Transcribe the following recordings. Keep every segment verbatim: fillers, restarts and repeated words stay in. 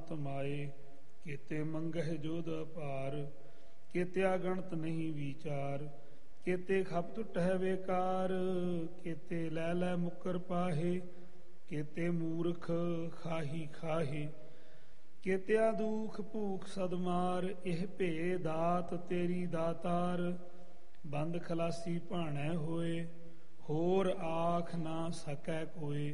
ਅੰਤ ਮਾਏ। ਕੇਤੇ ਮੰਗਹਿ ਜੋਧ ਅਪਾਰ, ਕੇਤਿਆ ਗਣਤ ਨਹੀਂ ਵਿਚਾਰ। ਕੇਤੇ ਖਪ ਟੁੱਟਹਿ ਬੇਕਾਰ, ਕੇਤੇ ਲੈ ਲੈ ਮੁਕਰ ਪਾਹੇ। ਕੇਤੇ ਮੂਰਖ ਖਾਹੀ ਖਾਹੇ, ਕੇਤਿਆ ਦੁਖ ਭੂਖ ਸਦਮਾਰ। ਇਹ ਭੇ ਦਾਤ ਤੇਰੀ ਦਾਤਾਰ, ਬੰਦ ਖਲਾਸੀ ਭਾਣੈ ਹੋਏ। ਹੋਰ ਆਖ ਨਾ ਸਕੈ ਕੋਏ,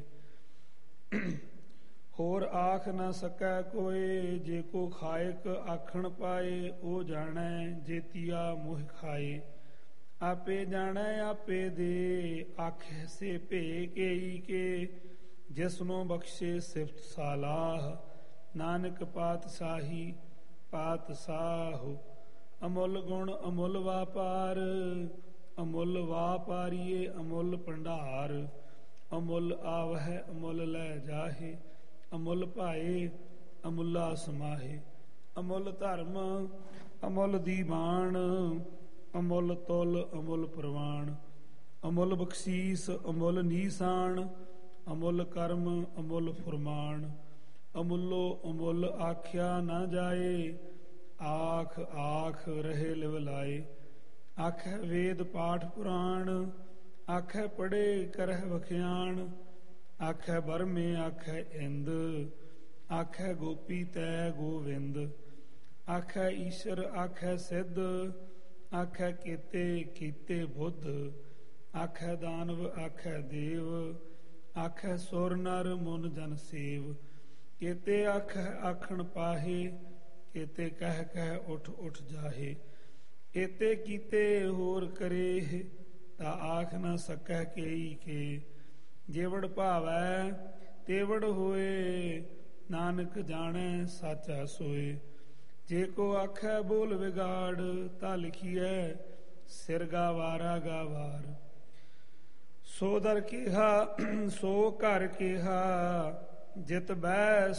ਹੋਰ ਆਖ ਨਾ ਸਕੈ ਕੋਏ। ਜੇ ਕੋ ਖਾਇਕ ਆਖਣ ਪਾਏ, ਉਹ ਜਾਣੈ ਜੇਤੀਆ ਮੋਹ ਖਾਏ। ਆਪੇ ਜਾਣੈ ਆਪੇ ਦੇ, ਆਖੈ ਸੇ ਭੇ ਕੇਈ ਕੇ। ਜਿਸਨੋ ਬਖਸ਼ੇ ਸਿਫਤ ਸਾਲਾਹ, ਨਾਨਕ ਪਾਤਸ਼ਾਹੀ ਪਾਤਸ਼ਾਹ। ਅਮੁੱਲ ਗੁਣ ਅਮੁੱਲ ਵਾਪਾਰ, ਅਮੁੱਲ ਵਾਪਾਰੀਏ ਅਮੁੱਲ ਭੰਡਾਰ। ਅਮੁੱਲ ਆਵਹਿ ਅਮੁੱਲ ਲੈ ਜਾਹੇ, ਅਮੁੱਲ ਭਾਏ ਅਮੁੱਲਾ ਸਮਾਹੇ। ਅਮੁੱਲ ਧਰਮ ਅਮੁੱਲ ਦੀਵਾਨ, ਅਮੁੱਲ ਤੁਲ ਅਮੁੱਲ ਪ੍ਰਵਾਨ। ਅਮੁੱਲ ਬਖਸ਼ੀਸ ਅਮੁੱਲ ਨੀਸਾਨ, ਅਮੁੱਲ ਕਰਮ ਅਮੁੱਲ ਫੁਰਮਾਨ। ਅਮੁੱਲੋ ਅਮੁੱਲ ਆਖਿਆ ਨਾ ਜਾਏ, ਆਖ ਆਖ ਰਹੇ ਲਿਵ ਲਾਏ। ਆਖੈ ਵੇਦ ਪਾਠ ਪੁਰਾਣ, ਆਖੈ ਪੜ੍ਹੇ ਕਰਹਿ ਵਖਿਆਣ। ਆਖੈ ਬਰਮੇ ਆਖੈ ਇੰਦ, ਆਖੈ ਗੋਪੀ ਤੈ ਗੋਵਿੰਦ। ਆਖੈ ਈਸ਼ਰ ਆਖੈ ਸਿੱਧ, ਆਖੈ ਕੇਤੇ ਕੀਤੇ ਬੁੱਧ। ਆਖੈ ਦਾਨਵ ਆਖੈ ਦੇਵ, ਆਖੈ ਸੁਰ ਨਰ ਮੁਨ ਜਨ ਸੇਵ। ਕੇਤੇ ਆਖੈ ਆਖਣ ਪਾਹੇ, ਕੇਤੇ ਕਹਿ ਕਹਿ ਉਠ ਉਠ ਜਾਹੇ। ਏਤੇ ਕੀਤੇ ਹੋਰ ਕਰੇ, ਤਾ ਆਖ ਨਾ ਸਕੈ ਕੇਈ ਕੇ। ਜੇਵੜ ਭਾਵੈ ਤੇਵੜ ਹੋਏ, ਨਾਨਕ ਜਾਣੈ ਸਾਚਾ ਸੋਏ। ਜੇ ਕੋ ਆਖੈ ਬੋਲ ਵਿਗਾੜ, ਤਾ ਲਿਖੀਐ ਸਿਰ ਗਾਵਾਰਾ ਗਾਵਾਰ। ਸੋ ਦਰ ਕਿਹਾ ਸੋ ਘਰ ਕਿਹਾ, ਜਿਤ ਬਹਿ